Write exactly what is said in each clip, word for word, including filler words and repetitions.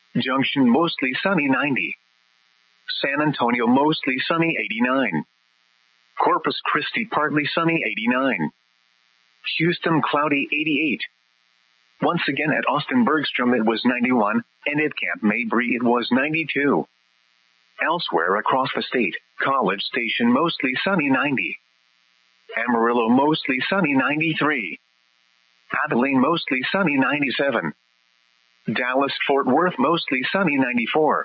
Junction mostly sunny ninety. San Antonio mostly sunny eighty-nine. Corpus Christi partly sunny eighty-nine. Houston cloudy eighty-eight. Once again at Austin Bergstrom it was ninety-one, and at Camp Mabry it was ninety-two. Elsewhere across the state, College Station mostly sunny ninety. Amarillo mostly sunny ninety-three. Abilene mostly sunny ninety-seven. Dallas-Fort Worth mostly sunny ninety-four.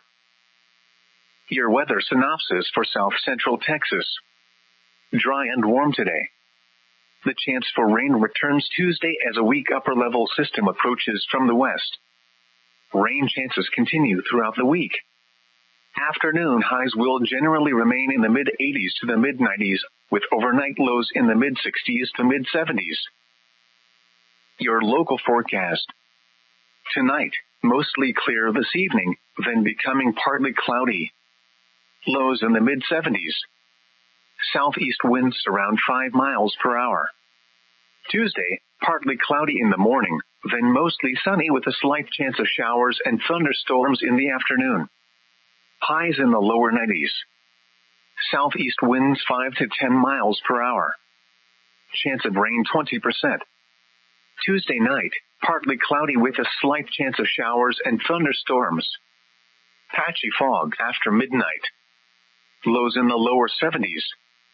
Your weather synopsis for South Central Texas. Dry and warm today. The chance for rain returns Tuesday as a weak upper-level system approaches from the west. Rain chances continue throughout the week. Afternoon highs will generally remain in the mid-eighties to the mid-nineties, with overnight lows in the mid-sixties to mid-seventies. Your local forecast. Tonight, mostly clear this evening, then becoming partly cloudy. Lows in the mid-seventies. Southeast winds around five miles per hour. Tuesday, partly cloudy in the morning, then mostly sunny with a slight chance of showers and thunderstorms in the afternoon. Highs in the lower nineties. Southeast winds five to ten miles per hour. Chance of rain twenty percent. Tuesday night, partly cloudy with a slight chance of showers and thunderstorms. Patchy fog after midnight. Lows in the lower seventies.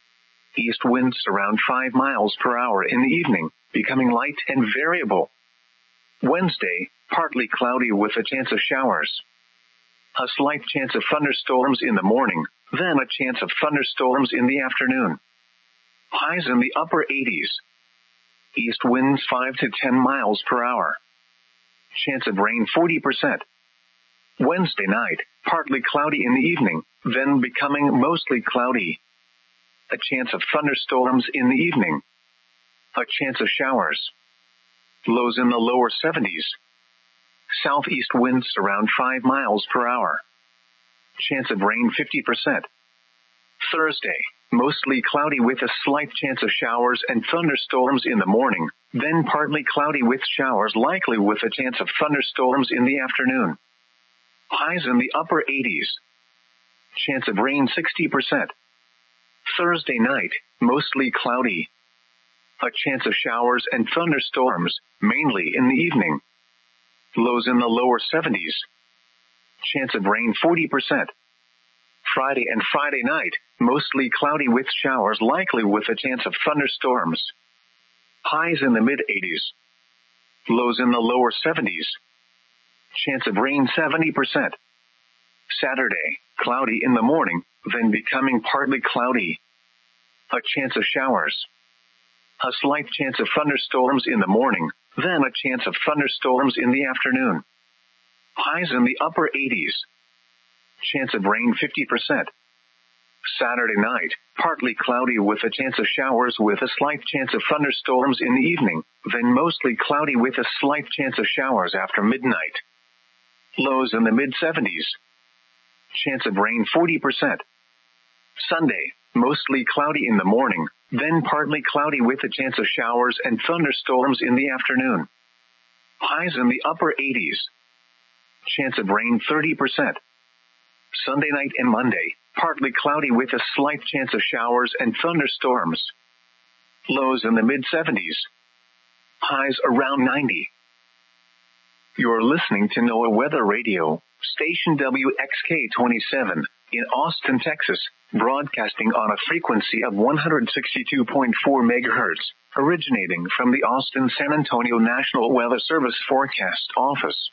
East winds around five miles per hour in the evening, becoming light and variable. Wednesday, partly cloudy with a chance of showers. A slight chance of thunderstorms in the morning, then a chance of thunderstorms in the afternoon. Highs in the upper eighties. East winds five to ten miles per hour. Chance of rain forty percent. Wednesday night, partly cloudy in the evening, then becoming mostly cloudy. A chance of thunderstorms in the evening. A chance of showers. Lows in the lower seventies. Southeast winds around five miles per hour. Chance of rain fifty percent. Thursday, mostly cloudy with a slight chance of showers and thunderstorms in the morning, then partly cloudy with showers likely with a chance of thunderstorms in the afternoon. Highs in the upper eighties. Chance of rain sixty percent. Thursday night, mostly cloudy. A chance of showers and thunderstorms, mainly in the evening. Lows in the lower seventies. Chance of rain forty percent. Friday and Friday night, mostly cloudy with showers likely with a chance of thunderstorms. Highs in the mid-eighties. Lows in the lower seventies. Chance of rain seventy percent. Saturday, cloudy in the morning, then becoming partly cloudy. A chance of showers. A slight chance of thunderstorms in the morning, then a chance of thunderstorms in the afternoon. Highs in the upper eighties. Chance of rain fifty percent. Saturday night, partly cloudy with a chance of showers with a slight chance of thunderstorms in the evening, then mostly cloudy with a slight chance of showers after midnight. Lows in the mid-seventies. Chance of rain forty percent. Sunday, mostly cloudy in the morning, then partly cloudy with a chance of showers and thunderstorms in the afternoon. Highs in the upper eighties. Chance of rain thirty percent. Sunday night and Monday, partly cloudy with a slight chance of showers and thunderstorms. Lows in the mid-seventies. Highs around ninety. You're listening to NOAA Weather Radio, station W X K twenty-seven, in Austin, Texas, broadcasting on a frequency of one hundred sixty-two point four megahertz, originating from the Austin-San Antonio National Weather Service Forecast Office.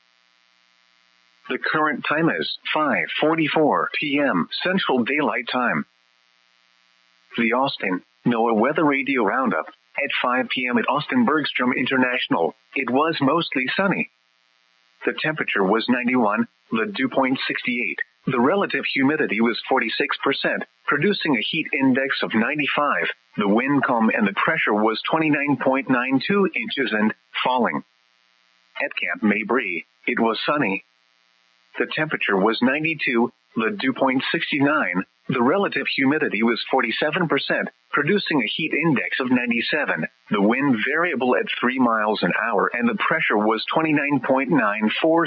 The current time is five forty-four p.m. Central Daylight Time. The Austin NOAA Weather Radio Roundup. At five p.m. at Austin Bergstrom International, it was mostly sunny. The temperature was ninety-one, the dew point sixty-eight. The relative humidity was forty-six percent, producing a heat index of ninety-five. The wind calm and the pressure was twenty-nine point nine two inches and falling. At Camp Mabry, it was sunny. The temperature was ninety-two, the dew point sixty-nine. The relative humidity was forty-seven percent, producing a heat index of ninety-seven. The wind variable at three miles an hour and the pressure was twenty-nine point nine four